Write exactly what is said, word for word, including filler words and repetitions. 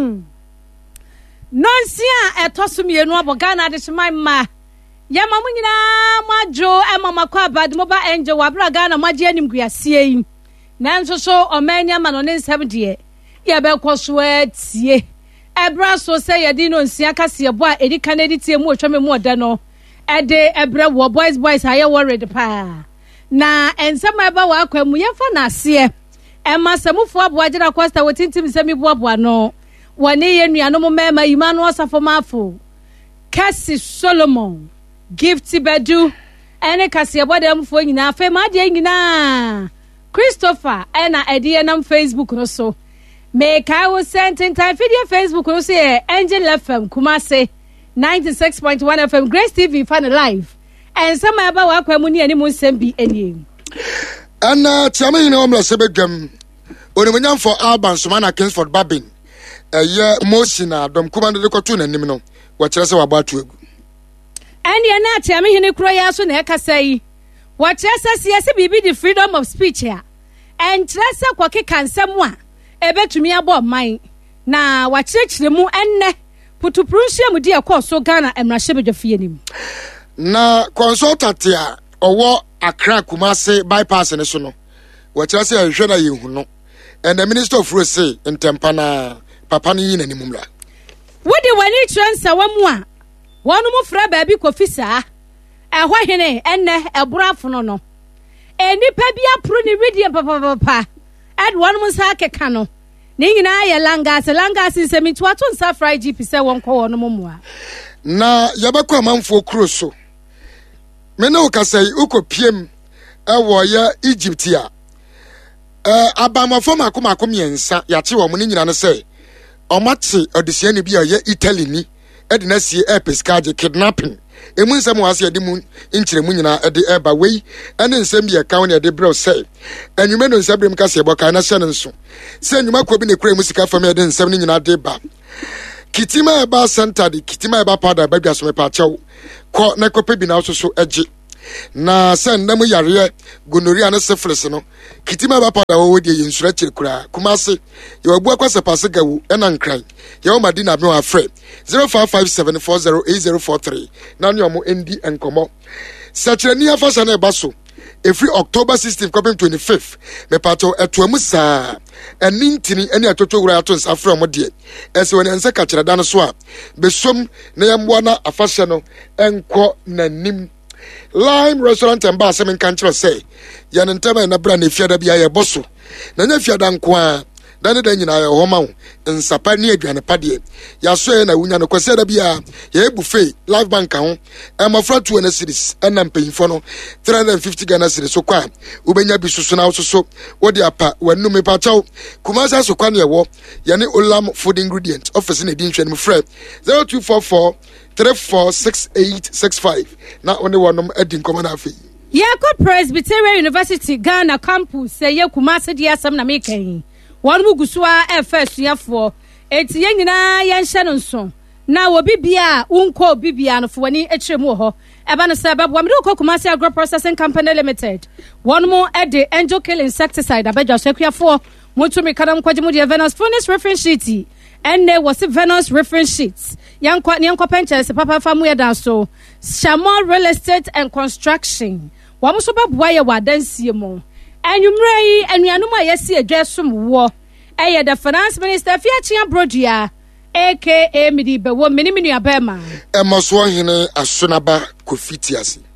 Nonsia etosumi enu abogana de shima ma. Ya mamu nyina majo e mama kwa bad moba angel wabra Ghana maje anim guasie yi. Nanso so omanya ma no ne nsem de. Ya be kwoswe tie. Ebra so say ye di no nsia kase bo a edi kanedi tie mu otwa me mu oda no. Ede ebra wo boys boys aye worried pa. Na ensem eba wa akwa mu yefa na ase. Emma semufo aboagera Costa wotintim semi boaboa no. Wani ye nuanom mema imanu osafo mafo. Kasi Solomon. Gifty Bedu. Ene kasi abodem fo nyina afa ma de nyina. Christopher ena edi enam Facebook no so. Make I was sent in time video Facebook no say Angel F M Kumase ninety-six point one F M Grace T V fan live. And some aba wa kwa mu ni ani mu nsem bi eni. Ana tiame nyina omla sebegam. Onimonyam for Alban Sumana Kingsford Babin. Eye Mosina dom kumande de kotu na nim no. Wa kire se wa ba atu egu. Eni na tiame hene kro ya so na ekasa yi. Wa kire se se se bibi the freedom of speech ya. En kire se kwakeka nsem a ebetumi abo man na wa kire kire mu enne putuprunhia mu de akoso Ghana emrahye bedwafie nim. Na consultant ya owo Accra Kumase bypass ne so no. Wa kire se ahwe na yehu no. And the Minister of Road say in Tempana, Papa ni na nimumla. Wodi wani transa wamu a wonu mu fra baabi kofisa ehwa hene enne ebrafo no no. Enipa bia pro ni ready papa papa. Ed wonu mu sa keka no. Ni nyina ye langas langas nsemi to ato nsa fry G P se won kɔ wonu mu mu a. Na yabakɔ amanfo kuro so. Me na ukasai ukopiem ewo ya Egypt ya. Eh abamafo makoma akomiensa yache wo muni nyina no say omache odisia ne bia ye Italy ni e de na sie e pescage kidnapping emu nsem wase de mu nkire mu nyina e de eba wei ene nsem bia ka won e de bro say enwume no nsem brem ka se boka na hye nso se enwuma ko bi ne kura mu sika fam e de nsem ne nyina de ba kitima eba center de kitima eba powder ba bia so me pa chew ko na kope bi na so so eje na sen na mu yare gonorrhea na syphilis no kitima ba pada wo de yensura kirikura Kumase ye wabu akwase pase gawu ena nkran ye o madina me wa frɛ zero five five seven four zero eight zero four three na ne omo endi enkomo sachirani afasa na eba so every October sixteenth come twenty-fifth me pato etuamu saa enintini ene atoto wura ato nsafra mo de ese woni ense ka kire dan so a besom na yembo na afasa no enko nanim Lime restaurant and bar seven country say yanentema na bra na fiada bia ye boso na nya fiada nko a dan dan nyina ye homa nsapa ne aduane pade ya so ye na wunya no kwase da bia ye buffet live bank ho e mafra two na series na mpanyfo no three hundred fifty Ghana series so kwa ubenya bi susu na so wodi apa wanu me pa chaw Kumase so kwa ne wo ye ne Olam food ingredient office na di nhwe no frɛ zero two four four three four six eight six five na only one nom edin common afi Yako Presbyterian University Ghana campus say ye Kumase dia sam na mekan won mu gusua e fa suafo eti ye nyina ye nhye no nso na obi bia unko obi bia no fo wani ekyeremu ho eba no se bebo amde ko Kumase Agro Processing Company Limited won mu e de Angel Kill insecticide abedwa hwekuafo mutumi kadam kwaje mu de Venus Furnace reference sheet and there was a Venus reference sheets. Young Yanko Penches, Papa Famu da so. Shamor Real Estate and Construction. Wamusoba Boya wa Densiemo. And you may and Yanuma Yesi address some war. Aya the Finance Minister Fiachian Brodia, aka Midi Bewo Minimini Abema. Emoswa hine asunaba kofitiasi.